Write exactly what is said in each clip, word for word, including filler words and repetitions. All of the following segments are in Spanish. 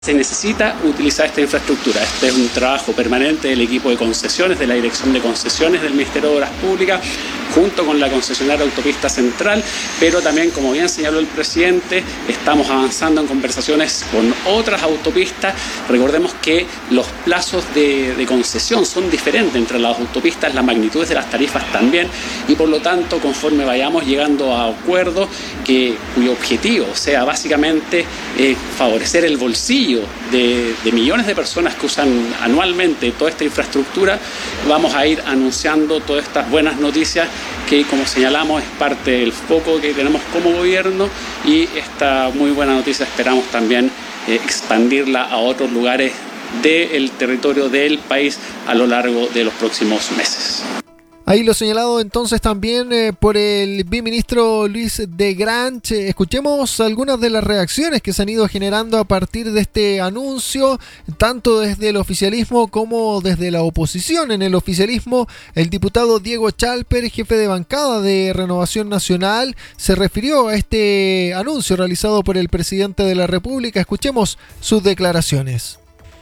Se necesita utilizar esta infraestructura. Este es un trabajo permanente del equipo de concesiones, de la Dirección de Concesiones del Ministerio de Obras Públicas, junto con la concesionaria Autopista Central, pero también, como bien señaló el presidente, estamos avanzando en conversaciones con otras autopistas. Recordemos que los plazos de, de concesión son diferentes entre las autopistas, las magnitudes de las tarifas también, y por lo tanto, conforme vayamos llegando a acuerdos que, cuyo objetivo sea básicamente eh, favorecer el bolsillo De, de millones de personas que usan anualmente toda esta infraestructura, vamos a ir anunciando todas estas buenas noticias que, como señalamos, es parte del foco que tenemos como gobierno, y esta muy buena noticia esperamos también eh, expandirla a otros lugares del territorio del país a lo largo de los próximos meses. Ahí lo señalado entonces también eh, por el viceministro Luis de Granch. Escuchemos algunas de las reacciones que se han ido generando a partir de este anuncio, tanto desde el oficialismo como desde la oposición. En el oficialismo, el diputado Diego Chalper, jefe de bancada de Renovación Nacional, se refirió a este anuncio realizado por el presidente de la República. Escuchemos sus declaraciones.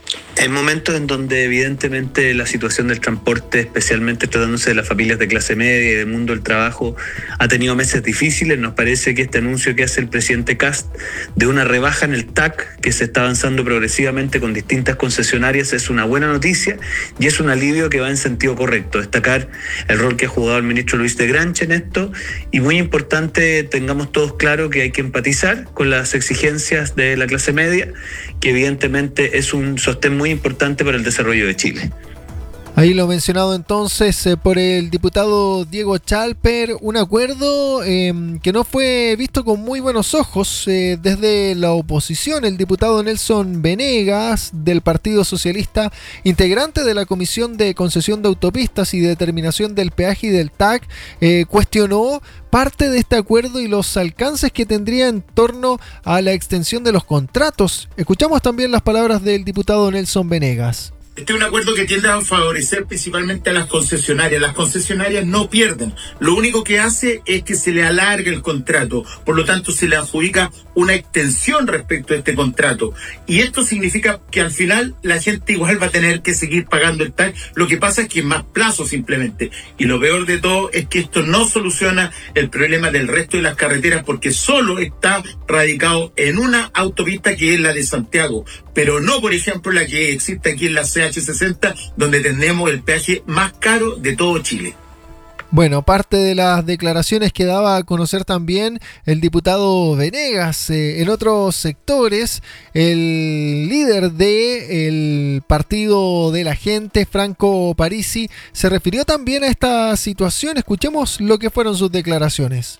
En momentos en donde evidentemente la situación del transporte, especialmente tratándose de las familias de clase media y del mundo del trabajo, ha tenido meses difíciles, nos parece que este anuncio que hace el presidente Kast de una rebaja en el T A C, que se está avanzando progresivamente con distintas concesionarias, es una buena noticia y es un alivio que va en sentido correcto. Destacar el rol que ha jugado el ministro Luis de Granch en esto, y muy importante, tengamos todos claro que hay que empatizar con las exigencias de la clase media, que evidentemente es un sostén muy importante para el desarrollo de Chile. Ahí lo mencionado entonces eh, por el diputado Diego Chalper, un acuerdo eh, que no fue visto con muy buenos ojos eh, desde la oposición. El diputado Nelson Venegas, del Partido Socialista, integrante de la Comisión de Concesión de Autopistas y Determinación del Peaje y del T A C, eh, cuestionó parte de este acuerdo y los alcances que tendría en torno a la extensión de los contratos. Escuchamos también las palabras del diputado Nelson Venegas. Este es un acuerdo que tiende a favorecer principalmente a las concesionarias. Las concesionarias no pierden. Lo único que hace es que se le alargue el contrato. Por lo tanto, se le adjudica una extensión respecto a este contrato. Y esto significa que al final la gente igual va a tener que seguir pagando el T A C. Lo que pasa es que en más plazo simplemente. Y lo peor de todo es que esto no soluciona el problema del resto de las carreteras, porque solo está radicado en una autopista, que es la de Santiago, pero no, por ejemplo, la que existe aquí en la C H sesenta, donde tenemos el peaje más caro de todo Chile. Bueno, parte de las declaraciones que daba a conocer también el diputado Venegas. Eh, en otros sectores, el líder del Partido de la Gente, Franco Parisi, se refirió también a esta situación. Escuchemos lo que fueron sus declaraciones.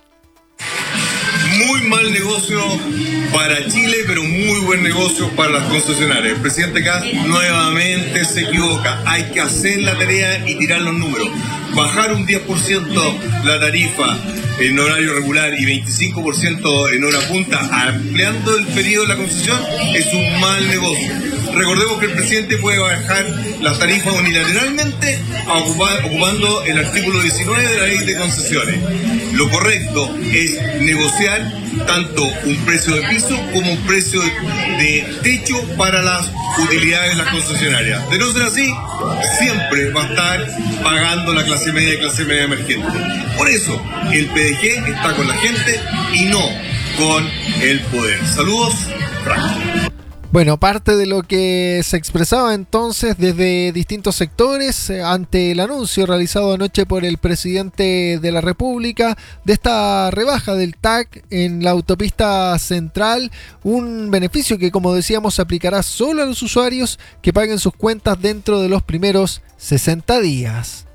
Muy mal negocio para Chile, pero muy buen negocio para las concesionarias. El presidente Kast nuevamente se equivoca. Hay que hacer la tarea y tirar los números. Bajar un diez por ciento la tarifa en horario regular y veinticinco por ciento en hora punta, ampliando el periodo de la concesión, es un mal negocio. Recordemos que el presidente puede bajar las tarifas unilateralmente ocupar, ocupando el artículo diecinueve de la ley de concesiones. Lo correcto es negociar tanto un precio de piso como un precio de techo para las utilidades de las concesionarias. De no ser así, siempre va a estar pagando la clase media y clase media emergente. Por eso, el P D G está con la gente y no con el poder. Saludos, Franco. Bueno, parte de lo que se expresaba entonces desde distintos sectores eh, ante el anuncio realizado anoche por el presidente de la República de esta rebaja del T A C en la autopista central, un beneficio que, como decíamos, se aplicará solo a los usuarios que paguen sus cuentas dentro de los primeros sesenta días.